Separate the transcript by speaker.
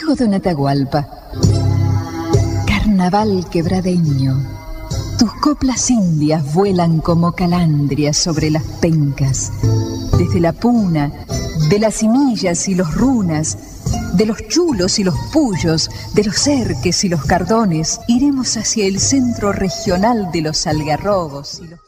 Speaker 1: Santiago de Atahualpa, carnaval quebradeño. Tus coplas indias vuelan como calandrias sobre las pencas. Desde la puna, de las simillas y los runas, de los chulos y los puyos, de los cerques y los cardones, iremos hacia el centro regional de los algarrobos y los...